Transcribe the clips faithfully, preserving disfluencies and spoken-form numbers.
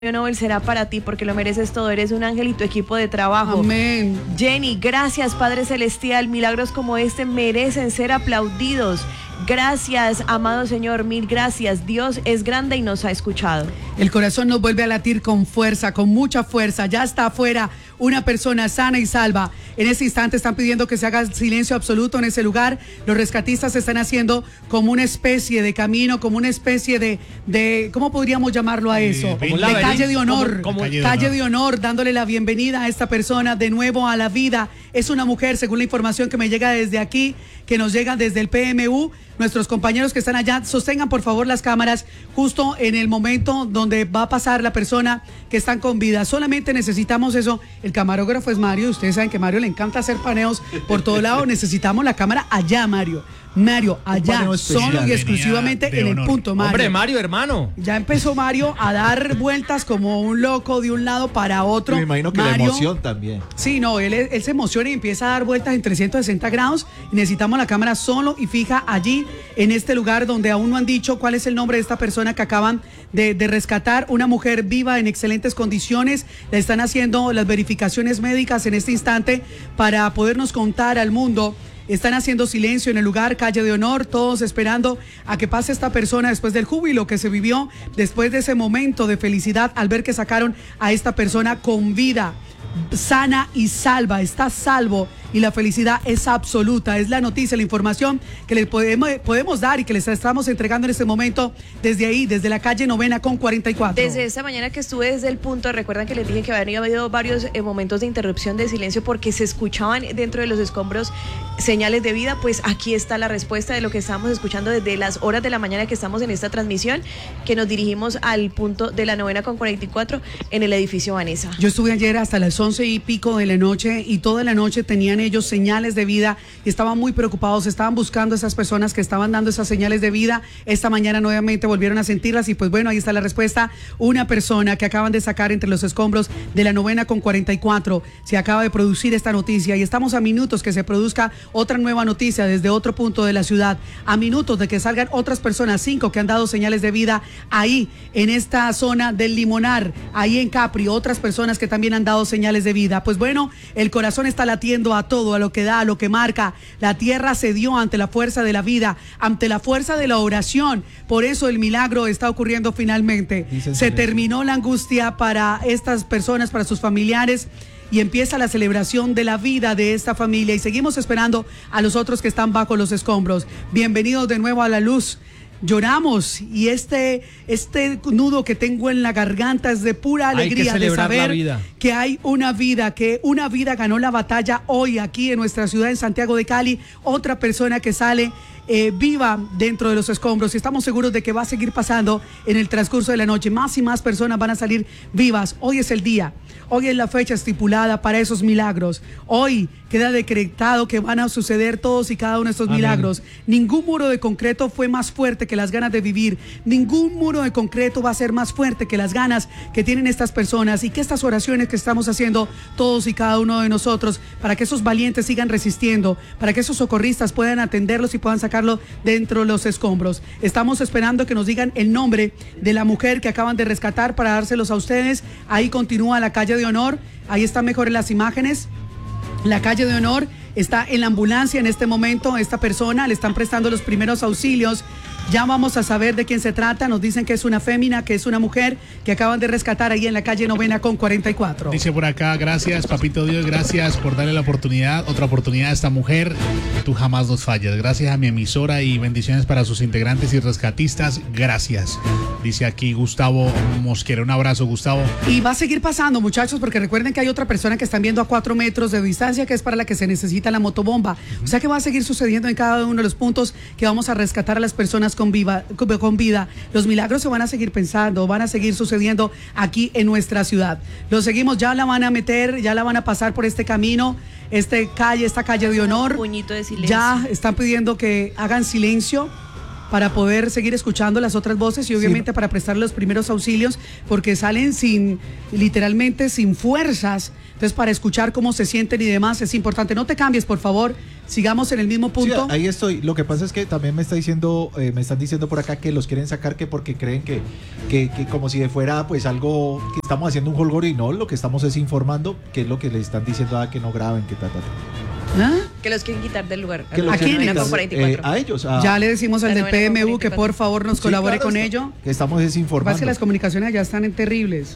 Nobel será para ti porque lo mereces todo, eres un ángel y tu equipo de trabajo. Amén. Jenny, gracias Padre Celestial, milagros como este merecen ser aplaudidos. Gracias, amado Señor, mil gracias. Dios es grande y nos ha escuchado. El corazón nos vuelve a latir con fuerza, con mucha fuerza. Ya está afuera una persona sana y salva. En ese instante están pidiendo que se haga silencio absoluto en ese lugar. Los rescatistas están haciendo como una especie de camino, como una especie de, de ¿cómo podríamos llamarlo a eso? Sí, de calle de honor. Como, como calle, de, calle honor. de honor, dándole la bienvenida a esta persona de nuevo a la vida. Es una mujer, según la información que me llega desde aquí, que nos llega desde el P M U. Nuestros compañeros que están allá, sostengan por favor las cámaras justo en el momento donde va a pasar la persona que están con vida. Solamente necesitamos eso. El camarógrafo es Mario. Ustedes saben que a Mario le encanta hacer paneos por todo lado. Necesitamos la cámara allá, Mario. Mario, allá, solo y exclusivamente en el punto, Mario. Hombre, Mario, hermano. Ya empezó Mario a dar vueltas como un loco de un lado para otro. Me imagino que Mario, la emoción también. Sí, no, él, él se emociona y empieza a dar vueltas en trescientos sesenta grados. Necesitamos la cámara solo y fija allí, en este lugar donde aún no han dicho cuál es el nombre de esta persona que acaban de, de rescatar. Una mujer viva en excelentes condiciones. Le están haciendo las verificaciones médicas en este instante para podernos contar al mundo. Están haciendo silencio en el lugar, calle de honor, todos esperando a que pase esta persona después del júbilo que se vivió, después de ese momento de felicidad al ver que sacaron a esta persona con vida, sana y salva, está salvo y la felicidad es absoluta. Es la noticia, la información que les podemos, podemos dar y que les estamos entregando en este momento desde ahí, desde la calle Novena con cuarenta y cuatro. Desde esta mañana que estuve desde el punto, recuerdan que les dije que había habido varios eh, momentos de interrupción de silencio porque se escuchaban dentro de los escombros señales de vida. Pues aquí está la respuesta de lo que estamos escuchando desde las horas de la mañana que estamos en esta transmisión, que nos dirigimos al punto de la Novena con cuarenta y cuatro en el edificio Vanessa. Yo estuve ayer hasta las once y pico de la noche y toda la noche tenían ellos señales de vida y estaban muy preocupados, estaban buscando a esas personas que estaban dando esas señales de vida. Esta mañana nuevamente volvieron a sentirlas y pues bueno, ahí está la respuesta. Una persona que acaban de sacar entre los escombros de la Novena con cuarenta y cuatro. Se acaba de producir esta noticia y estamos a minutos que se produzca otra nueva noticia desde otro punto de la ciudad, a minutos de que salgan otras personas, cinco que han dado señales de vida ahí en esta zona del Limonar, ahí en Capri, otras personas que también han dado señales de vida. Pues bueno, el corazón está latiendo a todo, a lo que da, a lo que marca. La tierra cedió ante la fuerza de la vida, ante la fuerza de la oración. Por eso el milagro está ocurriendo finalmente. Se terminó la angustia para estas personas, para sus familiares, y empieza la celebración de la vida de esta familia y seguimos esperando a los otros que están bajo los escombros. Bienvenidos de nuevo a la luz. Lloramos y este, este nudo que tengo en la garganta es de pura alegría de saber que hay una vida, que una vida ganó la batalla hoy aquí en nuestra ciudad, en Santiago de Cali. Otra persona que sale eh, viva dentro de los escombros y estamos seguros de que va a seguir pasando en el transcurso de la noche. Más y más personas van a salir vivas. Hoy es el día, hoy es la fecha estipulada para esos milagros. Hoy queda decretado que van a suceder todos y cada uno de estos Amén. milagros. Ningún muro de concreto fue más fuerte que las ganas de vivir. Ningún muro de concreto va a ser más fuerte que las ganas que tienen estas personas y que estas oraciones que estamos haciendo todos y cada uno de nosotros para que esos valientes sigan resistiendo, para que esos socorristas puedan atenderlos y puedan sacarlo dentro de los escombros. Estamos esperando que nos digan el nombre de la mujer que acaban de rescatar para dárselos a ustedes. Ahí continúa la calle de honor. Ahí están mejor en las imágenes. La calle de honor está en la ambulancia en este momento. Esta persona le están prestando los primeros auxilios. Ya vamos a saber de quién se trata. Nos dicen que es una fémina, que es una mujer que acaban de rescatar ahí en la calle Novena con cuarenta y cuatro. Dice por acá, gracias papito Dios, gracias por darle la oportunidad, otra oportunidad a esta mujer. Tú jamás nos fallas. Gracias a mi emisora y bendiciones para sus integrantes y rescatistas. Gracias. Dice aquí Gustavo Mosquera. Un abrazo, Gustavo. Y va a seguir pasando, muchachos, porque recuerden que hay otra persona que están viendo a cuatro metros de distancia, que es para la que se necesita la motobomba. Uh-huh. O sea que va a seguir sucediendo en cada uno de los puntos que vamos a rescatar a las personas con, viva, con vida. Los milagros se van a seguir pensando, van a seguir sucediendo aquí en nuestra ciudad. Lo seguimos, ya la van a meter, ya la van a pasar por este camino, este calle, esta calle de honor. Un puñito de silencio. Ya están pidiendo que hagan silencio para poder seguir escuchando las otras voces y obviamente sí, para prestar los primeros auxilios, porque salen sin, literalmente sin fuerzas. Entonces, para escuchar cómo se sienten y demás es importante. No te cambies, por favor. sigamos en el mismo punto. Sí, ahí estoy. Lo que pasa es que también me está diciendo, eh, me están diciendo por acá que los quieren sacar que porque creen que, que, que como si fuera pues algo que estamos haciendo un holgorio y no, lo que estamos es informando, que es lo que le están diciendo a que no graben, que ta, ta, ta. ¿Ah? Que los quieren quitar del lugar. Que los ¿A quieren quiénes? quitar, cuarenta y cuatro. eh, a ellos. A, Ya le decimos al La del novena P M U con que cuarenta y cuatro. por favor nos Sí, colabore claro, con está- ello. Que estamos es informando. Pasa que las comunicaciones allá están en terribles.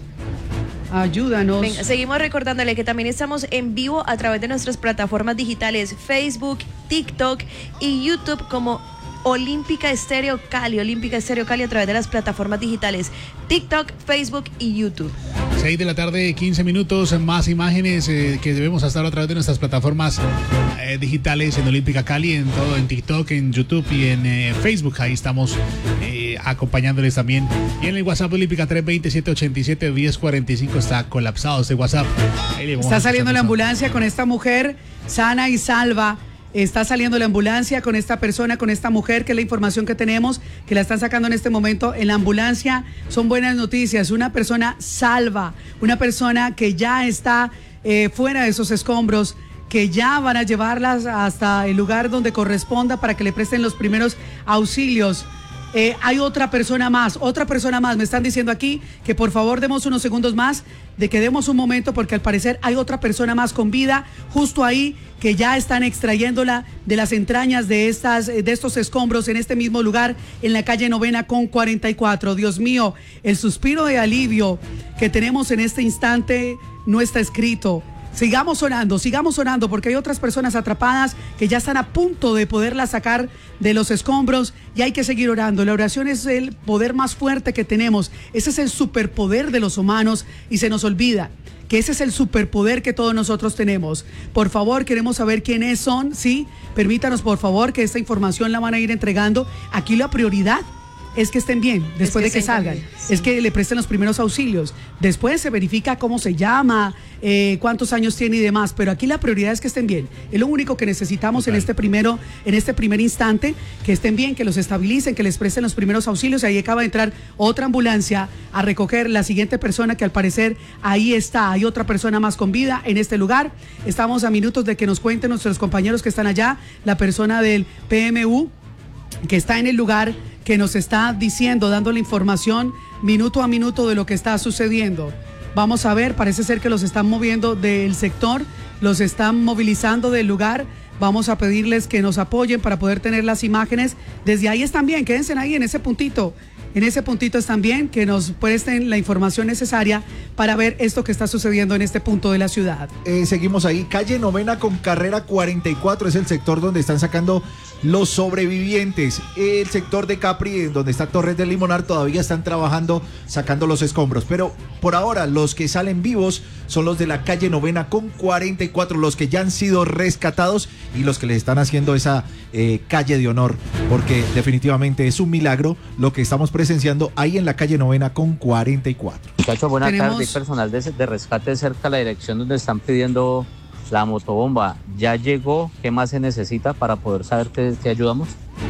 Ayúdanos. Venga, seguimos recordándole que también estamos en vivo a través de nuestras plataformas digitales Facebook, TikTok y YouTube como Olímpica Estéreo Cali, Olímpica Estéreo Cali a través de las plataformas digitales TikTok, Facebook y YouTube. seis de la tarde, quince minutos, más imágenes eh, que debemos estar a través de nuestras plataformas eh, digitales en Olímpica Cali, en todo, en TikTok, en YouTube y en eh, Facebook. Ahí estamos eh, acompañándoles también. Y en el WhatsApp Olímpica tres dos cero, siete ocho siete, uno cero cuatro cinco está colapsado este WhatsApp. Ahí le vamos Está a saliendo escuchar la los ambulancia con esta mujer sana y salva. Está saliendo la ambulancia con esta persona, con esta mujer, que es la información que tenemos, que la están sacando en este momento en la ambulancia. Son buenas noticias. Una persona salva, una persona que ya está eh, fuera de esos escombros, que ya van a llevarlas hasta el lugar donde corresponda para que le presten los primeros auxilios. Eh, hay otra persona más, otra persona más. Me están diciendo aquí que por favor demos unos segundos más, de que demos un momento, porque al parecer hay otra persona más con vida justo ahí, que ya están extrayéndola de las entrañas de estas, de estos escombros en este mismo lugar, en la calle Novena con cuarenta y cuatro. Dios mío, el suspiro de alivio que tenemos en este instante no está escrito. Sigamos orando, sigamos orando, porque hay otras personas atrapadas que ya están a punto de poderlas sacar de los escombros y hay que seguir orando. La oración es el poder más fuerte que tenemos. Ese es el superpoder de los humanos y se nos olvida que ese es el superpoder que todos nosotros tenemos. Por favor, queremos saber quiénes son, ¿sí? Permítanos, por favor, que esta información la van a ir entregando. Aquí la prioridad es que estén bien después Es que de que estén salgan, bien, sí. es que le presten los primeros auxilios, después se verifica cómo se llama, eh, cuántos años tiene y demás, pero aquí la prioridad es que estén bien. Es lo único que necesitamos en este primero, en este primer instante, que estén bien, que los estabilicen, que les presten los primeros auxilios. Ahí acaba de entrar otra ambulancia a recoger la siguiente persona, que al parecer ahí está, hay otra persona más con vida en este lugar. Estamos a minutos de que nos cuenten nuestros compañeros que están allá, la persona del P M U que está en el lugar, que nos está diciendo, dando la información minuto a minuto de lo que está sucediendo. Vamos a ver, parece ser que los están moviendo del sector, los están movilizando del lugar. Vamos a pedirles que nos apoyen para poder tener las imágenes. Desde ahí están bien, quédense ahí en ese puntito. En ese puntito están bien, que nos presten la información necesaria para ver esto que está sucediendo en este punto de la ciudad. Eh, seguimos ahí, calle Novena con carrera cuarenta y cuatro, es el sector donde están sacando los sobrevivientes. El sector de Capri, donde está Torres del Limonar, todavía están trabajando sacando los escombros, pero por ahora los que salen vivos son los de la calle Novena con cuarenta y cuatro, los que ya han sido rescatados y los que les están haciendo esa eh, calle de honor, porque definitivamente es un milagro lo que estamos presenciando ahí en la calle Novena con cuarenta y cuatro. Muchachos, buenas Tenemos- tardes. Hay personal de, de rescate cerca a la dirección donde están pidiendo la motobomba. ¿Ya llegó? ¿Qué más se necesita para poder saber que, que ayudamos?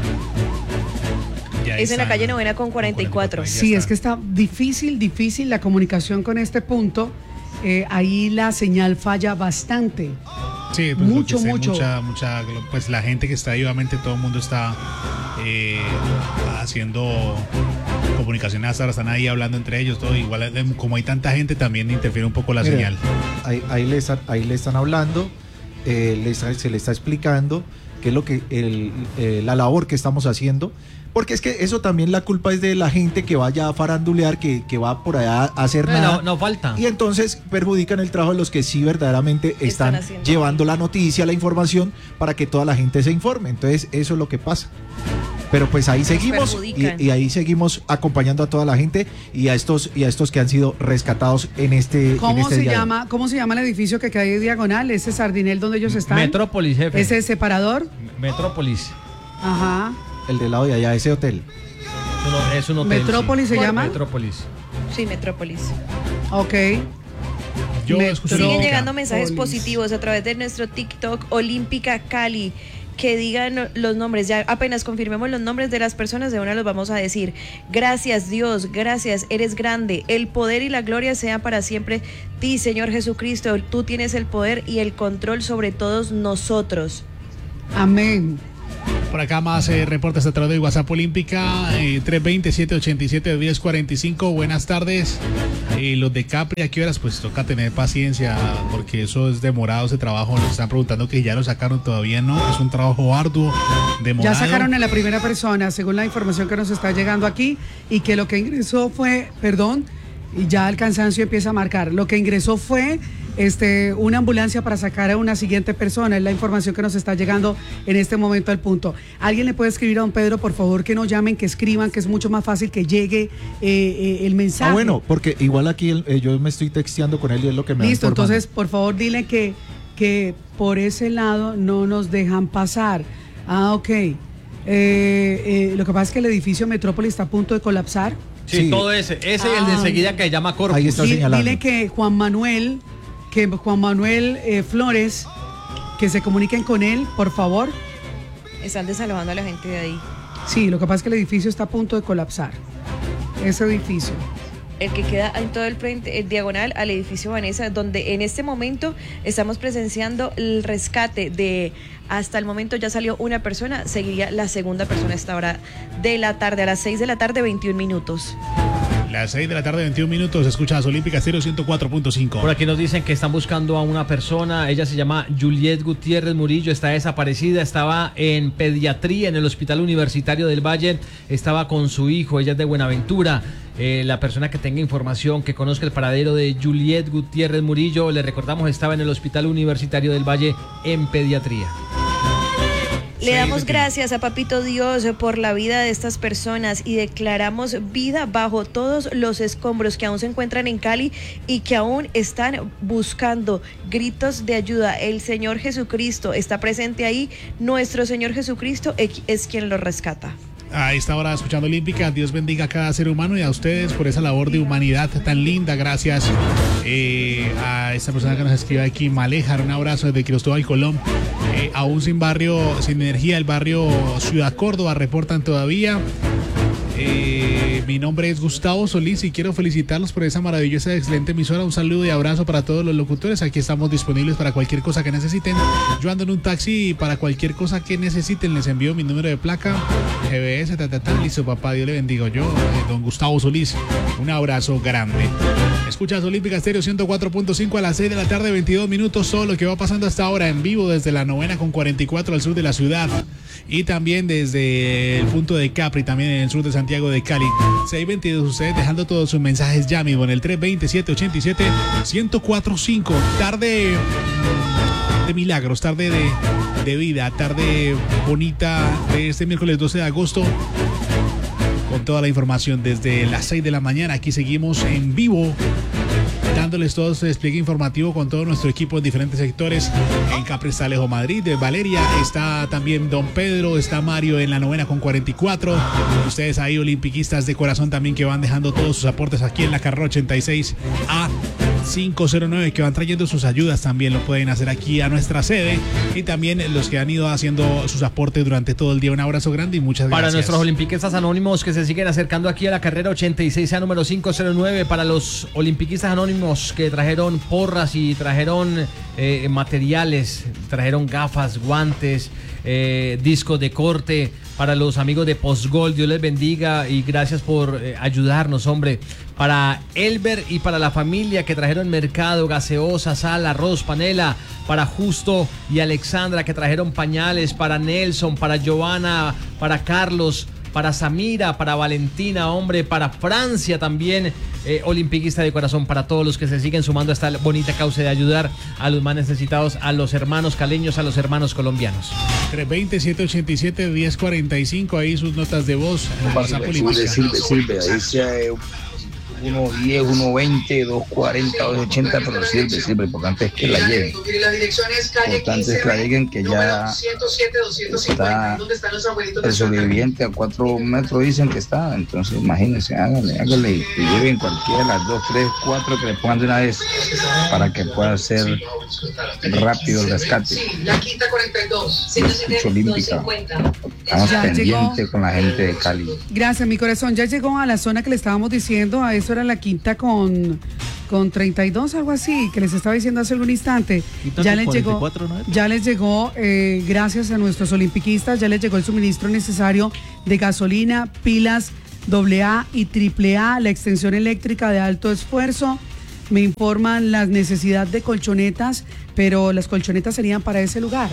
Ya Es en la están, calle Novena con cuarenta y cuatro. ahí ya Sí, está. es que está difícil, difícil la comunicación con este punto. Eh, ahí la señal falla bastante. Sí, pues lo Mucho, que sé, mucho. Mucha, mucha, pues la gente que está ahí, obviamente todo el mundo está eh, haciendo comunicaciones hasta ahora, están ahí hablando entre ellos, todo igual, eh, como hay tanta gente también interfiere un poco la Mire, señal. Ahí, ahí, le están, ahí le están hablando, eh, le está- se le está explicando qué es lo que el, eh, la labor que estamos haciendo, porque es que eso también la culpa es de la gente que vaya a farandulear, que, que va por allá a hacer Bueno, nada. no falta. Y entonces perjudican el trabajo de los que sí verdaderamente Están están, haciendo. llevando la noticia, la información, para que toda la gente se informe. Entonces, eso es lo que pasa. Pero pues ahí seguimos perjudican. y, y ahí seguimos acompañando a toda la gente y a estos y a estos que han sido rescatados en este en ¿Cómo este se día de hoy. llama? ¿Cómo se llama el edificio que queda ahí diagonal? Ese Sardinel donde ellos están. Metrópolis, jefe. Ese separador. Metrópolis. Ajá. El del lado de allá, ese hotel. Es un- Es un hotel. Metrópolis se Por llama. Metrópolis. Sí, Metrópolis. Ok. Yo Metro- escucho Siguen Olímpica. llegando mensajes Polis. positivos a través de nuestro TikTok Olímpica Cali, que digan los nombres. Ya apenas confirmemos los nombres de las personas, de una los vamos a decir. Gracias Dios, gracias, eres grande. El poder y la gloria sean para siempre ti, Señor Jesucristo. Tú tienes el poder y el control sobre todos nosotros. Amén. Por acá más eh, reportes a través de WhatsApp Olímpica, eh, tres veinte, siete ochenta y siete, diez cuarenta y cinco. Buenas tardes. Eh, los de Capri, ¿a qué horas? Pues toca tener paciencia porque eso es demorado, ese trabajo. Nos están preguntando que ya lo sacaron, todavía no. Es un trabajo arduo, demorado. Ya sacaron a la primera persona, según la información que nos está llegando aquí, y que lo que ingresó fue, perdón, y ya el cansancio empieza a marcar. Lo que ingresó fue este, una ambulancia para sacar a una siguiente persona. Es la información que nos está llegando en este momento al punto. ¿Alguien le puede escribir a don Pedro, por favor, que no llamen, que escriban, que es mucho más fácil que llegue eh, eh, el mensaje? Ah, bueno, porque igual aquí el, eh, yo me estoy texteando con él y es lo que me Listo, va informando. entonces, por favor, dile que, que por ese lado no nos dejan pasar. Ah, ok. Eh, eh, lo que pasa es que el edificio Metrópoli está a punto de colapsar. Sí, Sí. todo ese. Ese y el de Ah. enseguida que se llama Corpus. Ahí está Di- señalando. Dile que Juan Manuel, que Juan Manuel eh, Flores, que se comuniquen con él, por favor. Están desalojando a la gente de ahí. Sí, lo que pasa es que el edificio está a punto de colapsar. Ese edificio. El que queda en todo el frente, el diagonal al edificio Vanessa, donde en este momento estamos presenciando el rescate de, hasta el momento ya salió una persona, seguiría la segunda persona a esta hora de la tarde, a las seis de la tarde, veintiún minutos. Las seis de la tarde, veintiún minutos, escuchas Olímpica Estéreo ciento cuatro punto cinco. Por aquí nos dicen que están buscando a una persona, ella se llama Juliet Gutiérrez Murillo, está desaparecida, estaba en pediatría en el Hospital Universitario del Valle, estaba con su hijo, ella es de Buenaventura. Eh, la persona que tenga información, que conozca el paradero de Juliet Gutiérrez Murillo, le recordamos, estaba en el Hospital Universitario del Valle en pediatría. Le damos gracias a Papito Dios por la vida de estas personas y declaramos vida bajo todos los escombros que aún se encuentran en Cali y que aún están buscando gritos de ayuda. El Señor Jesucristo está presente ahí. Nuestro Señor Jesucristo es quien los rescata. A esta hora escuchando Olímpica, Dios bendiga a cada ser humano y a ustedes por esa labor de humanidad tan linda. Gracias eh, a esta persona que nos escribe aquí, Malejar, un abrazo desde Cristóbal Colón. Eh, aún sin barrio, sin energía, el barrio Ciudad Córdoba reportan todavía. Eh, mi nombre es Gustavo Solís y quiero felicitarlos por esa maravillosa, excelente emisora. Un saludo y abrazo para todos los locutores. Aquí estamos disponibles para cualquier cosa que necesiten. Yo ando en un taxi y para cualquier cosa que necesiten les envío mi número de placa, G B S, ta, ta, ta. Listo, papá, Dios le bendiga. Yo, eh, don Gustavo Solís, un abrazo grande. Escuchas Olímpica Estéreo ciento cuatro punto cinco a las seis de la tarde, veintidós minutos. Todo lo que va pasando hasta ahora en vivo desde la novena con cuarenta y cuatro al sur de la ciudad. Y también desde el punto de Capri, también en el sur de Santiago de Cali. seis veintidós, ustedes dejando todos sus mensajes ya mismo en el tres veinte, siete ochenta y siete, ciento cuatro punto cinco. Tarde de milagros, tarde de, de vida, tarde bonita de este miércoles doce de agosto. Con toda la información desde las seis de la mañana. Aquí seguimos en vivo, dándoles todo este despliegue informativo con todo nuestro equipo en diferentes sectores. En Capri está Alejo Madrid, de Valeria, está también Don Pedro, está Mario en la novena con cuarenta y cuatro. Ustedes ahí, olimpiquistas de corazón también, que van dejando todos sus aportes aquí en la carrera ochenta y seis A cinco cero nueve, que van trayendo sus ayudas, también lo pueden hacer aquí a nuestra sede. Y también los que han ido haciendo sus aportes durante todo el día. Un abrazo grande y muchas gracias. Para nuestros olimpiquistas anónimos que se siguen acercando aquí a la carrera ochenta y seis A número cinco cero nueve, para los olimpiquistas anónimos que trajeron porras y trajeron eh, materiales, trajeron gafas, guantes, eh, discos de corte, para los amigos de Postgol, Dios les bendiga y gracias por eh, ayudarnos, hombre. Para Elber y para la familia que trajeron mercado, gaseosa, sal, arroz, panela. Para Justo y Alexandra que trajeron pañales. Para Nelson, para Giovanna, para Carlos, para Samira, para Valentina, hombre, para Francia también, eh, olimpiquista de corazón, para todos los que se siguen sumando a esta bonita causa de ayudar a los más necesitados, a los hermanos caleños, a los hermanos colombianos. tres veinte, siete ochenta y siete, diez cuarenta y cinco, ahí sus notas de voz en WhatsApp Olímpica. Sirve, sirve, ahí sea uno diez, uno veinte, dos cuarenta, dos ochenta, pero sirve, sirve, lo importante es que la lleguen. Lo importante es que la lleguen, que ya está el sobreviviente a cuatro metros, dicen que está, entonces imagínense, háganle, háganle y lleven cualquiera de las dos, tres, cuatro que le pongan de una vez para que pueda ser rápido el rescate. Mucho Olímpica, estamos pendientes con la gente de Cali. Gracias, mi corazón. Ya llegó a la zona que le estábamos diciendo, a eso era la quinta con, con treinta y dos, algo así, que les estaba diciendo hace algún instante. Ya les llegó, ¿no? ya les llegó, eh, gracias a nuestros olimpiquistas, ya les llegó el suministro necesario de gasolina, pilas doble A y triple A, la extensión eléctrica de alto esfuerzo. Me informan la necesidad de colchonetas, pero las colchonetas serían para ese lugar.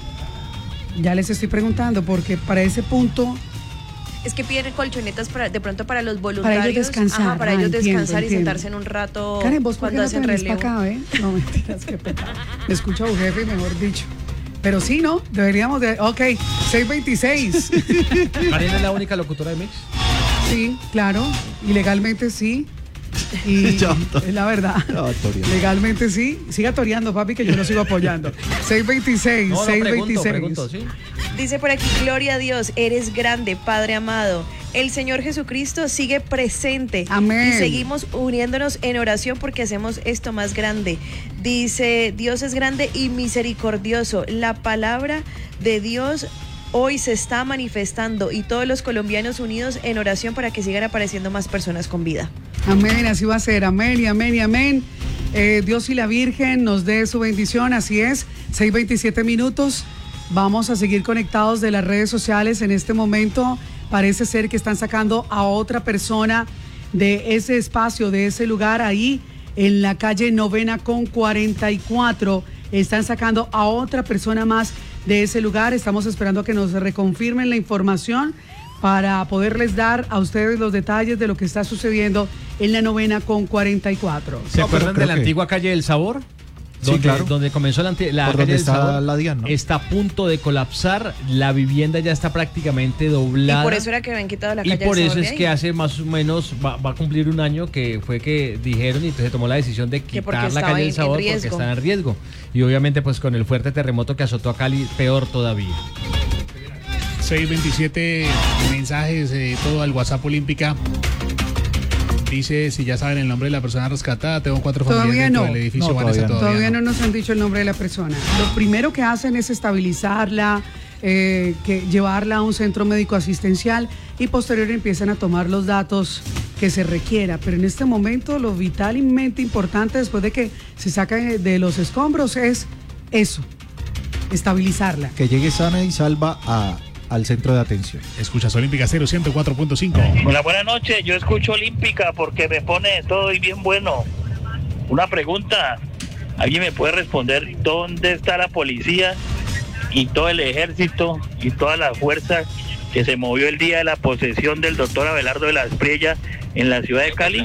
Ya les estoy preguntando, porque para ese punto... Es que piden colchonetas para, de pronto para los voluntarios. Para ellos descansar. Ajá, para ah, ellos entiendo, descansar entiendo. y sentarse en un rato. Karen, ¿vos por qué cuando no te hacen venís relevo. para acá, eh? No, mentiras, qué pecado. Me escucha un jefe, mejor dicho. Pero sí, ¿no? Deberíamos de... Ok, seis veintiséis. ¿Karen es la única locutora de Mix? Sí, claro. Y legalmente sí. Y Ya, es la verdad. Ya, toreando. Legalmente sí. Siga toreando, papi, que yo lo sigo apoyando. seis veintiséis, No, no, seis pregunto, veintiséis. pregunto, ¿sí? Dice por aquí, gloria a Dios, eres grande, Padre amado. El Señor Jesucristo sigue presente. Amén. Y seguimos uniéndonos en oración porque hacemos esto más grande. Dice, Dios es grande y misericordioso. La palabra de Dios hoy se está manifestando y todos los colombianos unidos en oración para que sigan apareciendo más personas con vida. Amén, así va a ser. Amén y amén y amén. Eh, Dios y la Virgen nos dé su bendición, así es. seis veintisiete minutos. Vamos a seguir conectados de las redes sociales en este momento. Parece ser que están sacando a otra persona de ese espacio, de ese lugar ahí en la calle Novena con cuarenta y cuatro. Están sacando a otra persona más de ese lugar. Estamos esperando a que nos reconfirmen la información para poderles dar a ustedes los detalles de lo que está sucediendo en la Novena con cuarenta y cuatro. ¿Se No, acuerdan pero de la creo que- antigua calle del Sabor? Sí, Donde, claro. donde comenzó la, anti- la Por calle donde del está Sabor. la DIAN, ¿no? Está a punto de colapsar. La vivienda ya está prácticamente doblada. Y por eso era que habían quitado la Y calle por del eso Sabor es de que ahí. hace más o menos, va, va a cumplir un año que fue que dijeron y entonces se tomó la decisión de Que porque quitar la estaba calle en- del en Sabor porque riesgo. está en riesgo. Y obviamente pues con el fuerte terremoto que azotó a Cali, peor todavía. seis veintisiete mensajes, eh, todo al WhatsApp Olímpica. Dice si ya saben el nombre de la persona rescatada. Tengo cuatro Todavía familias dentro no. del edificio. No, Vanessa, todavía no. Todavía no nos han dicho el nombre de la persona. Lo primero que hacen es estabilizarla, eh, que llevarla a un centro médico asistencial y posterior empiezan a tomar los datos que se requiera. Pero en este momento lo vitalmente importante después de que se saca de los escombros es eso, estabilizarla. Que llegue sana y salva a, al centro de atención. Escuchas Olímpica cero, ciento cuatro punto cinco. Hola, buenas noches. Yo escucho Olímpica porque me pone todo y bien bueno. Una pregunta. ¿Alguien me puede responder dónde está la policía y todo el ejército y toda la fuerza que se movió el día de la posesión del doctor Abelardo de la Espriella en la ciudad de Cali?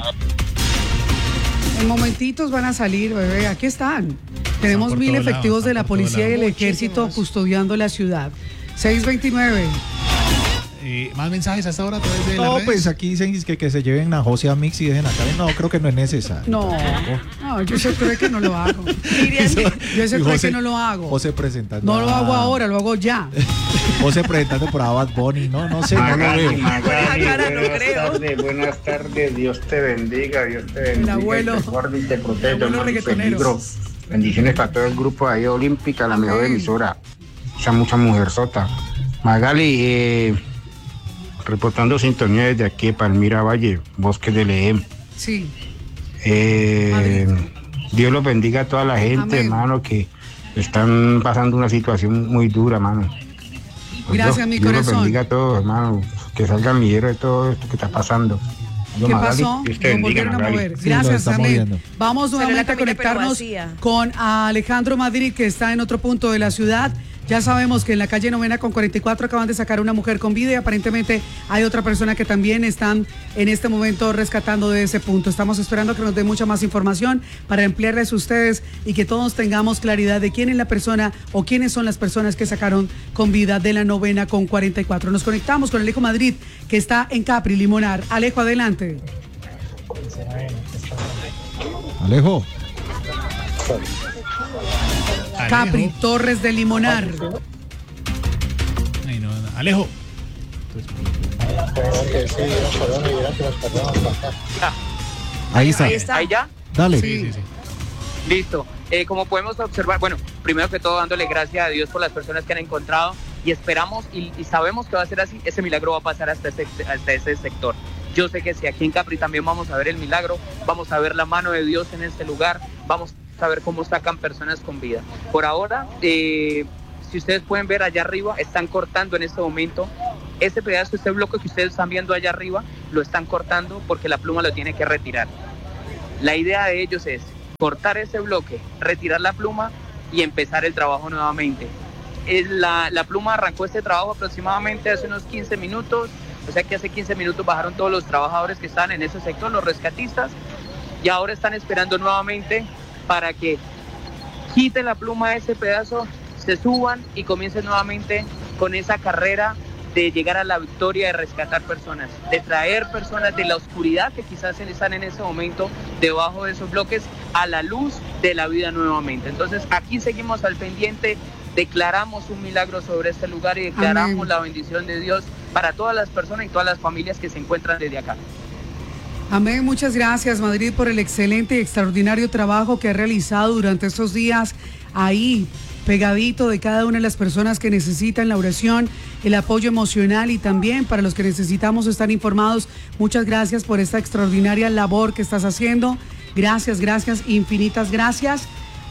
En momentitos van a salir, bebé. Aquí están. Tenemos por mil todo lado, efectivos están de la por todo policía y el lado. ejército Muchísimos. custodiando la ciudad. seis veintinueve. Eh, ¿Más mensajes hasta ahora a través de las No, redes? pues aquí dicen que, que se lleven a José a Mix y dejen a Karen. No, creo que no es necesario. No, no, yo eso creo que no lo hago. Miriam, Yo eso Y creo José- que no lo hago. José presentando. No lo a- hago ahora, lo hago ya. José presentando por a Bad Bunny. No, no sé. No lo Magali, veo. Magali, Buena cara, no buenas creo. tardes, buenas tardes, Dios te bendiga, Dios te bendiga, abuelo. y te guarde y te proteja, El abuelo no hay reggaetonero. peligro. Bendiciones para todo el grupo ahí Olímpica, la mejor Amén. emisora, esa mucha mujer sota. Magali, eh, reportando sintonía desde aquí, Palmira Valle, Bosque de León. Sí. Eh, Dios los bendiga a toda la gente, Amén. hermano, que están pasando una situación muy dura, hermano. Gracias, Dios, mi Dios los corazón. bendiga a todos, hermano. Que salgan millero de todo esto que está pasando. ¿Qué pasó? Dios te Nos bendiga, volvieron a Magali. mover. Sí, lo Gracias, está amén. moviendo. Vamos Salió la nuevamente a camilla, pero conectarnos vacía. con Alejandro Madrid, que está en otro punto de la ciudad. Ya sabemos que en la calle Novena con cuarenta y cuatro acaban de sacar a una mujer con vida y aparentemente hay otra persona que también están en este momento rescatando de ese punto. Estamos esperando que nos dé mucha más información para emplearles a ustedes y que todos tengamos claridad de quién es la persona o quiénes son las personas que sacaron con vida de la Novena con cuarenta y cuatro. Nos conectamos con Alejo Madrid, que está en Capri, Limonar. Alejo, adelante. Alejo. Alejo. Capri, Torres de Limonar. Ay, no, no. Alejo. Ahí está. Ahí está. ¿Ahí ya? Dale. Sí, sí, sí. Listo. Eh, como podemos observar, bueno, primero que todo dándole gracias a Dios por las personas que han encontrado y esperamos y, y sabemos que va a ser así, ese milagro va a pasar hasta ese, hasta ese sector. Yo sé que si aquí en Capri también vamos a ver el milagro, vamos a ver la mano de Dios en este lugar, vamos a ver cómo sacan personas con vida. Por ahora, eh, si ustedes pueden ver allá arriba, están cortando en este momento ese pedazo, este bloque que ustedes están viendo allá arriba, lo están cortando porque la pluma lo tiene que retirar. La idea de ellos es cortar ese bloque, retirar la pluma y empezar el trabajo nuevamente. Es la, la pluma arrancó este trabajo aproximadamente hace unos quince minutos, o sea que hace quince minutos bajaron todos los trabajadores que están en ese sector, los rescatistas, y ahora están esperando nuevamente para que quiten la pluma de ese pedazo, se suban y comiencen nuevamente con esa carrera de llegar a la victoria, de rescatar personas, de traer personas de la oscuridad que quizás están en ese momento debajo de esos bloques a la luz de la vida nuevamente. Entonces aquí seguimos al pendiente, declaramos un milagro sobre este lugar y declaramos Amén. La bendición de Dios para todas las personas y todas las familias que se encuentran desde acá. Amén, muchas gracias Madrid por el excelente y extraordinario trabajo que ha realizado durante estos días ahí, pegadito de cada una de las personas que necesitan la oración, el apoyo emocional y también para los que necesitamos estar informados. Muchas gracias por esta extraordinaria labor que estás haciendo. Gracias, gracias, infinitas gracias.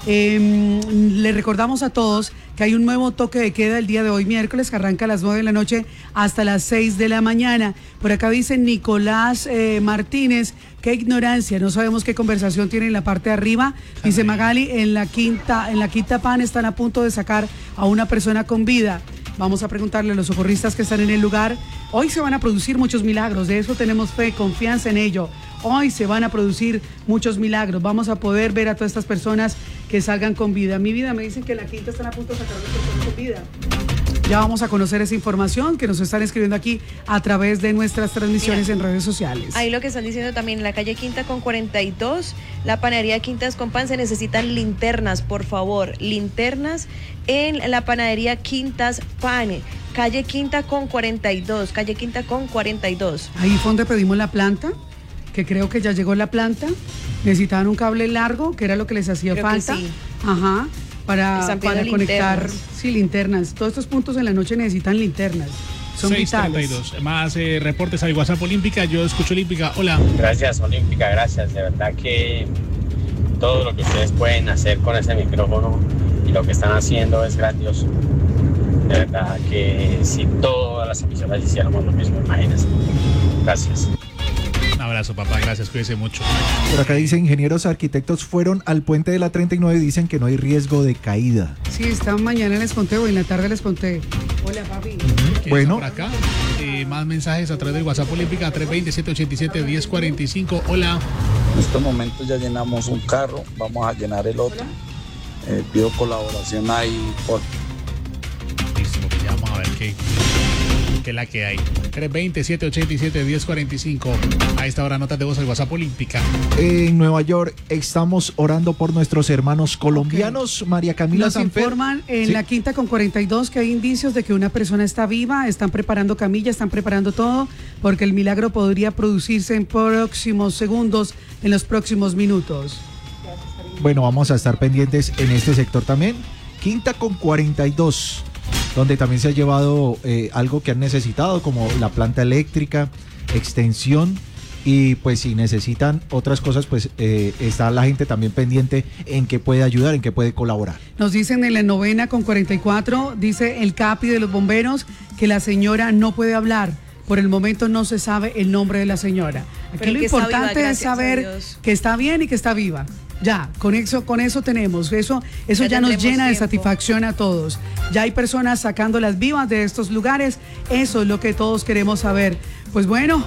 Eh, le recordamos a todos que hay un nuevo toque de queda el día de hoy, miércoles, que arranca a las nueve de la noche hasta las seis de la mañana. Por acá dice Nicolás eh, Martínez, qué ignorancia, no sabemos qué conversación tiene en la parte de arriba. Dice Magali, en la quinta, en la quinta Pan están a punto de sacar a una persona con vida. Vamos a preguntarle a los socorristas que están en el lugar. Hoy se van a producir muchos milagros, de eso tenemos fe, confianza en ello. Hoy se van a producir muchos milagros. Vamos a poder ver a todas estas personas que salgan con vida. Mi vida, me dicen que en la quinta están a punto de sacar a las personas con vida. Ya vamos a conocer esa información que nos están escribiendo aquí a través de nuestras transmisiones Mira, en redes sociales. Ahí lo que están diciendo también, en la calle Quinta con cuarenta y dos, la panadería Quintas con Pan, se necesitan linternas, por favor, linternas en la panadería Quintas Pan, calle Quinta con cuarenta y dos, calle Quinta con cuarenta y dos. Ahí fue donde pedimos la planta, que creo que ya llegó la planta. Necesitaban un cable largo, que era lo que les hacía creo falta. Sí. Ajá. Para, para conectar, linternas. Sí, linternas. Todos estos puntos en la noche necesitan linternas. Son seis treinta y dos. Vitales. Más eh, reportes al WhatsApp Olímpica. Yo escucho Olímpica. Hola. Gracias, Olímpica. Gracias. De verdad que todo lo que ustedes pueden hacer con ese micrófono y lo que están haciendo es grandioso. De verdad que si todas las emisoras hiciéramos lo mismo, imagínense. Gracias. Un abrazo, papá, gracias, cuídese mucho. Por acá dice, ingenieros arquitectos fueron al puente de la treinta y nueve y dicen que no hay riesgo de caída. Sí, esta mañana les conté o en la tarde les conté. Hola, papi. Uh-huh. Bueno. Por acá, eh, más mensajes a través del WhatsApp Olímpica, tres dos cero, siete ocho siete, uno cero cuatro cinco. Hola. En estos momentos ya llenamos un carro, vamos a llenar el otro. Eh, pido colaboración ahí por... Listo, porque ya vamos a ver qué... que la que hay. tres dos cero, siete ocho siete, uno cero cuatro cinco. A esta hora notas de voz al WhatsApp Olímpica. En Nueva York estamos orando por nuestros hermanos colombianos. Okay. María Camila Nos Sanfer informan en ¿Sí? la quinta con cuarenta y dos que hay indicios de que una persona está viva. Están preparando camilla, están preparando todo, porque el milagro podría producirse en próximos segundos, en los próximos minutos. Bueno, vamos a estar pendientes en este sector también. Quinta con cuarenta y dos. Donde también se ha llevado eh, algo que han necesitado, como la planta eléctrica, extensión, y pues si necesitan otras cosas, pues eh, está la gente también pendiente en qué puede ayudar, en qué puede colaborar. Nos dicen en la novena con cuarenta y cuatro, dice el Capi de los bomberos, que la señora no puede hablar. Por el momento no se sabe el nombre de la señora. Aquí lo importante viva, es saber que está bien y que está viva. Ya, con eso, con eso tenemos, eso, eso ya, ya nos llena tiempo. de satisfacción a todos. Ya hay personas sacando las vivas de estos lugares, eso es lo que todos queremos saber. Pues bueno,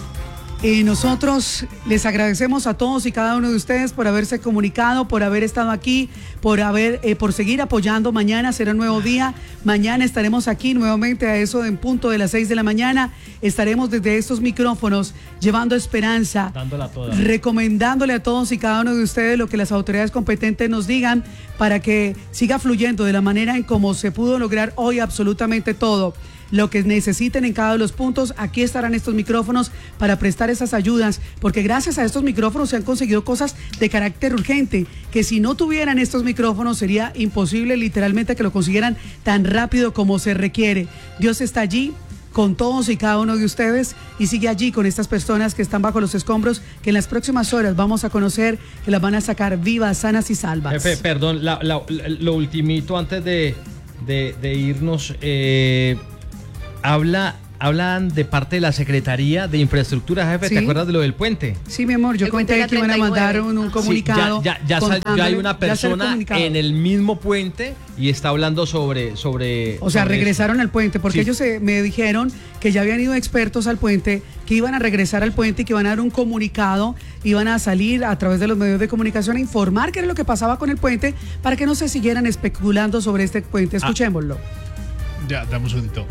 y nosotros les agradecemos a todos y cada uno de ustedes por haberse comunicado, por haber estado aquí, por haber, eh, por seguir apoyando. Mañana será un nuevo día. Mañana estaremos aquí nuevamente a eso en punto de las seis de la mañana. Estaremos desde estos micrófonos llevando esperanza, dándola toda, recomendándole a todos y cada uno de ustedes lo que las autoridades competentes nos digan para que siga fluyendo de la manera en como se pudo lograr hoy absolutamente todo. Lo que necesiten en cada uno de los puntos, aquí estarán estos micrófonos para prestar esas ayudas, porque gracias a estos micrófonos se han conseguido cosas de carácter urgente, que si no tuvieran estos micrófonos sería imposible literalmente que lo consiguieran tan rápido como se requiere. Dios está allí con todos y cada uno de ustedes y sigue allí con estas personas que están bajo los escombros, que en las próximas horas vamos a conocer que las van a sacar vivas, sanas y salvas. Jefe, perdón, la, la, la, lo ultimito antes de, de, de irnos, eh, habla... Hablan de parte de la Secretaría de Infraestructura, jefe, ¿sí? ¿Te acuerdas de lo del puente? Sí, mi amor, yo conté que iban a mandar un, un comunicado. Sí, ya, ya, ya, sal, ya hay una persona en el mismo puente y está hablando sobre... sobre o sea, sobre regresaron eso. al puente, porque sí. ellos se, me dijeron que ya habían ido expertos al puente, que iban a regresar al puente y que iban a dar un comunicado, iban a salir a través de los medios de comunicación a informar qué era lo que pasaba con el puente para que no se siguieran especulando sobre este puente. Escuchémoslo. Ah, ya, dame un segundito.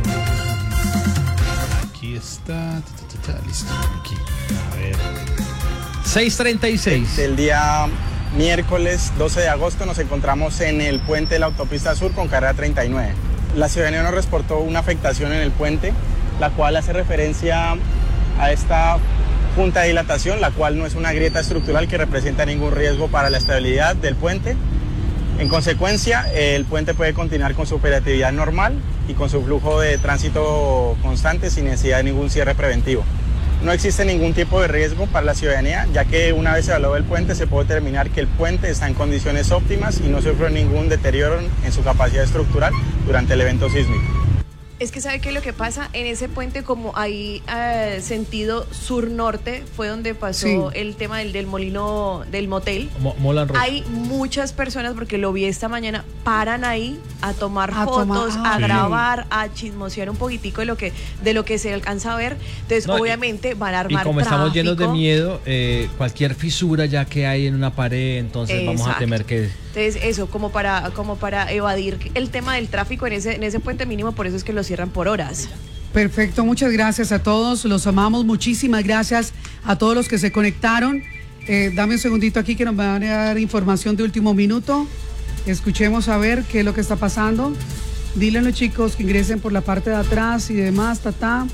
Aquí está, listo, aquí, a ver. seis treinta y seis. El día miércoles doce de agosto nos encontramos en el puente de la autopista sur con carrera treinta y nueve. La ciudadanía nos reportó una afectación en el puente, la cual hace referencia a esta junta de dilatación, la cual no es una grieta estructural que representa ningún riesgo para la estabilidad del puente. En consecuencia, el puente puede continuar con su operatividad normal y con su flujo de tránsito constante sin necesidad de ningún cierre preventivo. No existe ningún tipo de riesgo para la ciudadanía, ya que una vez evaluado el puente se puede determinar que el puente está en condiciones óptimas y no sufre ningún deterioro en su capacidad estructural durante el evento sísmico. Es que ¿sabe qué es lo que pasa? En ese puente, como ahí eh, sentido sur-norte, fue donde pasó sí. el tema del, del molino, del motel. Mo Molan Rock. Hay muchas personas, porque lo vi esta mañana, paran ahí a tomar a fotos, tomar, a sí. grabar, a chismosear un poquitico de lo que, de lo que se alcanza a ver. Entonces, no, obviamente, y, van a armar Y como tráfico. estamos llenos de miedo, eh, cualquier fisura ya que hay en una pared, entonces Exacto. vamos a temer que... Entonces, eso, como para, como para evadir el tema del tráfico en ese, en ese puente mínimo, por eso es que lo cierran por horas. Perfecto, muchas gracias a todos, los amamos, muchísimas gracias a todos los que se conectaron. Eh, dame un segundito aquí que nos van a dar información de último minuto. Escuchemos a ver qué es lo que está pasando. Dile a los chicos que ingresen por la parte de atrás y demás, ta, ta.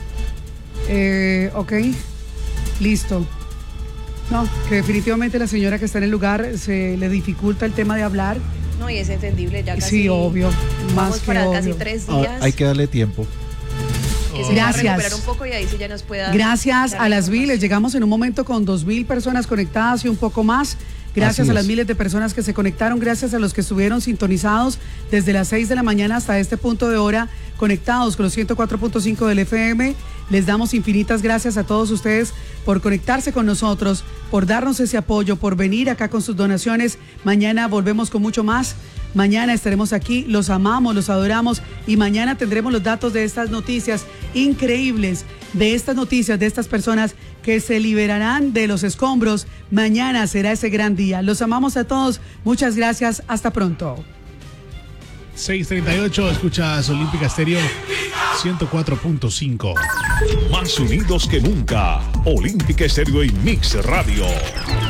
Eh, ok, listo. No, que definitivamente la señora que está en el lugar se le dificulta el tema de hablar. No, y es entendible, ya casi. Sí, obvio, más vamos que para obvio. Casi tres días. Ah, hay que darle tiempo. Que se Gracias. va a recuperar un poco y ahí sí ya nos pueda. Gracias a las miles, llegamos en un momento con dos mil personas conectadas y un poco más. Gracias a las miles de personas que se conectaron, gracias a los que estuvieron sintonizados desde las seis de la mañana hasta este punto de hora, conectados con los ciento cuatro punto cinco del F M. Les damos infinitas gracias a todos ustedes por conectarse con nosotros, por darnos ese apoyo, por venir acá con sus donaciones. Mañana volvemos con mucho más. Mañana estaremos aquí, los amamos, los adoramos y mañana tendremos los datos de estas noticias increíbles, de estas noticias, de estas personas que se liberarán de los escombros. Mañana será ese gran día. Los amamos a todos. Muchas gracias. Hasta pronto. seis treinta y ocho, escuchas Olímpica Estéreo ciento cuatro punto cinco. Más unidos que nunca. Olímpica Estéreo y Mix Radio.